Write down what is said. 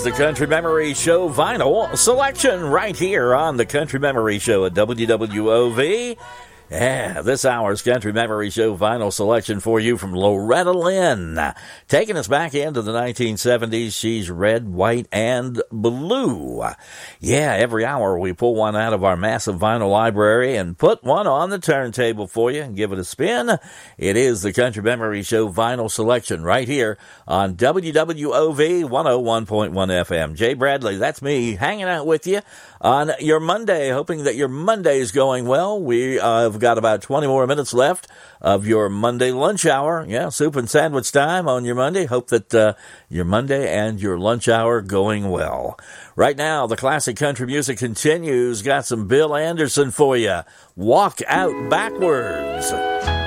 is the Country Memory Show vinyl selection right here on the Country Memory Show at WWOV. Yeah, this hour's Country Memory Show vinyl selection for you from Loretta Lynn. Taking us back into the 1970s, she's red, white, and blue. Yeah, every hour we pull one out of our massive vinyl library and put one on the turntable for you and give it a spin. It is the Country Memory Show vinyl selection right here on WWOV 101.1 FM. Jay Bradley, that's me, hanging out with you on your Monday, hoping that your Monday is going well. We have got about 20 more minutes left of your Monday lunch hour. Yeah, soup and sandwich time on your Monday. Hope that your Monday and your lunch hour going well. Right now, the classic country music continues. Got some Bill Anderson for you. Walk Out Backwards.